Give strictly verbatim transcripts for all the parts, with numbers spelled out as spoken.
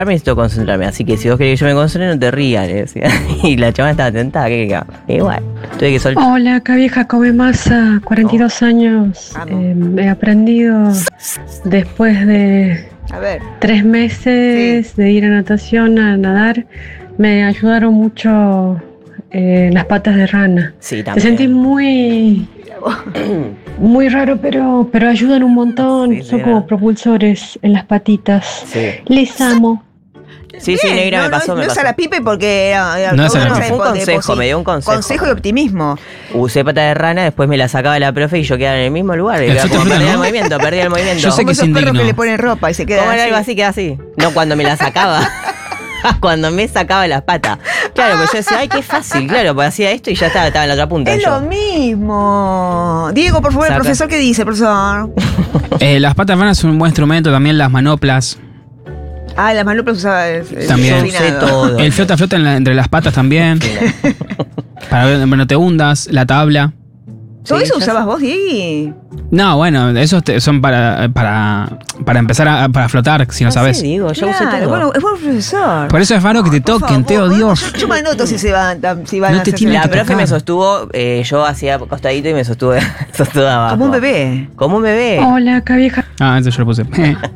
necesito concentrarme, así que si vos querés que yo me concentre, no te rías, le decía. Y la chavana estaba tentada, ¿qué qué qué? Igual, tuve que soltar. Hola, acá vieja come masa, cuarenta y dos años. Eh, he aprendido después de A ver. tres meses Sí. de ir a natación, a nadar. Me ayudaron mucho eh, las patas de rana. Sí, Te también. sentís muy, muy raro, pero, pero ayudan un montón. Sí, Son sí, como era. propulsores en las patitas. Sí, Les amo. sí, sí, Bien, negra, no, me pasó, no, me no pasó. es a la pipe porque era, era No es a la todo pipe. Fue un de- de consejo, posi- me dio un consejo. Consejo y optimismo. Usé pata de rana, después me la sacaba la profe y yo quedaba en el mismo lugar. Y El era fruta, como fruta, perdía ¿no? el movimiento, perdía el movimiento. Yo sé Como que es esos perros indigno. que le ponen ropa y se quedan ¿Cómo era así. algo así? Queda así. No, cuando me la sacaba. Cuando me sacaba las patas. Claro, pues yo decía, ay, qué fácil. Claro, pues hacía esto y ya estaba, estaba en la otra punta. Es yo. lo mismo. Diego, por favor, el Saca. profesor, ¿qué dice, profesor? Eh, las patas ranas son un buen instrumento, también las manoplas. Ah, las manoplas usaba el, el También. Yo usé finado. todo. El flota flota en la- entre las patas también. Para que no te hundas, la tabla. ¿Todo Sí, eso ya usabas vos, Diego? No, bueno, esos te- son para, para, para empezar a para flotar, si no, No sé, sabes. digo, yo usé Claro, todo. bueno, es buen profesor. Por eso es raro que te Por toquen, favor, Teo, bueno, Dios. Yo, yo me anoto si se van, tam- si van No a te hacer tiene La que profe tocar. me sostuvo, eh, yo hacía costadito y me sostuve, sostuve abajo. como un bebé. Como un bebé. Hola, acá vieja. Ah, eso yo lo puse.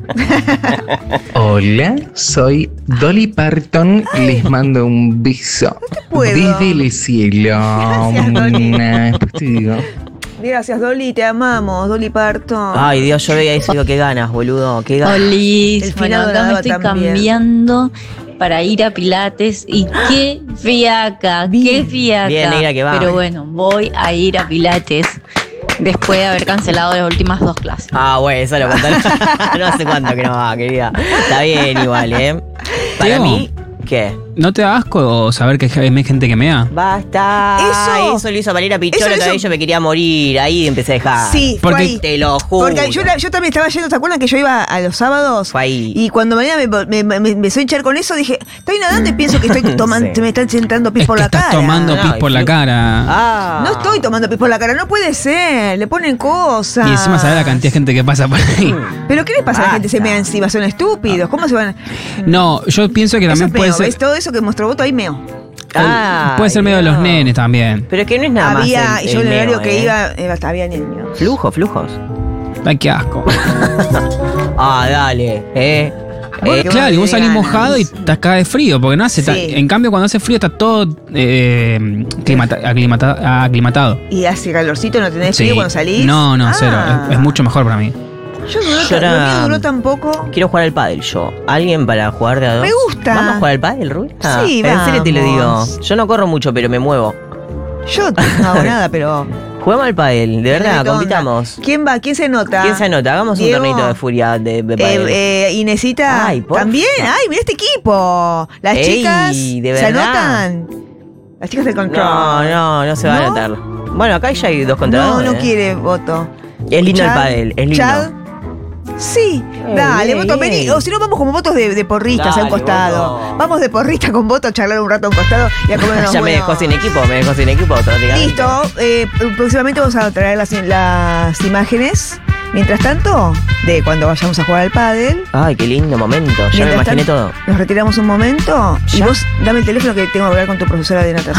Hola, soy Dolly Parton. Les mando un beso puedo. desde el cielo. Gracias, Dolly. Nah, después te digo. Gracias, Dolly, te amamos, Dolly Parton. Ay, Dios, yo veía eso y digo, qué ganas, boludo, qué ganas. Olis, El bueno, finado acá me nadaba estoy también. cambiando para ir a Pilates y qué fiaca, qué fiaca. Bien, negra, que va. Pero bueno, voy a ir a Pilates después de haber cancelado las últimas dos clases. Ah, bueno, eso lo contaron. No hace cuánto que no va, querida. Está bien igual, ¿eh? Para Teo. mí, ¿qué? ¿No te da asco saber que hay gente que mea? Basta. Eso- Eso lo hizo Valeria Picholo, eso lo otra hizo- vez yo me quería morir. Ahí empecé a dejar. Sí, Porque fue ahí. Te lo juro. Porque yo, la- yo también estaba yendo, ¿se acuerdan que yo iba a los sábados? Fue ahí. Y cuando mañana me, me, me, me empezó a hinchar con eso, dije, estoy nadando y pienso que estoy tomando, Sí. me están sentando pis Es por que la estás cara. tomando No, pis y por la flu- cara. Ah. No estoy tomando pis por la cara, no puede ser, le ponen cosas. Y encima sabes la cantidad de gente que pasa por ahí. ¿Pero qué le pasa a la gente? Se Basta. mea encima, son estúpidos. ¿Cómo se van? No, yo pienso que Eso también es puede meo, ser. ¿ves? Todo eso que mostró voto ahí meo. Ah, puede ser medio de los no. nenes también. Pero es que no es nada había, más. el- y yo en el el horario meo, que ¿eh? iba, eh, había niños. Flujos, flujos. Ay, qué asco. Ah, dale, eh. Bueno, Eh, qué Claro, y vos salís ganas. mojado y estás acá de frío, porque no hace tan- Sí. En cambio, cuando hace frío está todo eh, climata- aclimata- aclimatado. Y hace calorcito, no tenés Sí. frío cuando salís. No, no, Ah. cero. Es, es mucho mejor para mí. Yo duró, Yo era- lo mío duró tan poco. Quiero jugar al pádel yo. ¿Alguien para jugar de a dos? Me gusta. ¿Vamos a jugar al pádel, Rubita? Sí, En serio te lo digo. vamos. Yo no corro mucho, pero me muevo. Yo no hago nada, pero. Juguemos al pádel, de verdad, Redonda. compitamos. ¿Quién va? ¿Quién se nota? ¿Quién se anota? Hagamos Diego. un torneito de furia de, de pádel. Eh, eh, Inesita. Ay, porfa. También. Ay, mira este equipo. Las Ey, chicas. ¿de ¿Se verdad? anotan? Las chicas del control. no, no, no se va ¿No? a anotar. Bueno, acá ya hay dos contra No, dos, no ¿eh? quiere voto. Es lindo el Chad, pádel, es lindo. Chad. Sí, Eh, dale, bien, voto, bien. vení. O si no, vamos como votos de, de porristas a un Dale, costado. voto. Vamos de porristas con voto a charlar un rato a un costado y a comer unos Ya me buenos- dejó sin equipo, me dejó sin equipo prácticamente. Listo, eh, próximamente vamos a traer las, las imágenes. Mientras tanto, de cuando vayamos a jugar al pádel. Ay, qué lindo momento. Ya me Mientras imaginé tanto, todo. Nos retiramos un momento y ¿Ya? vos dame el teléfono que tengo que hablar con tu profesora de natación.